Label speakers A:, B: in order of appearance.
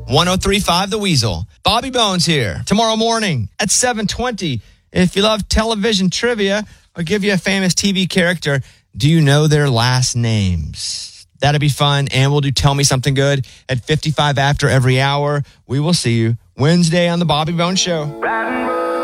A: 103.5 The Weasel. Bobby Bones here. Tomorrow morning at 7:20. If you love television trivia, I'll give you a famous TV character. Do you know their last names? That'll be fun. And we'll do Tell Me Something Good at 55 after every hour. We will see you Wednesday on The Bobby Bones Show.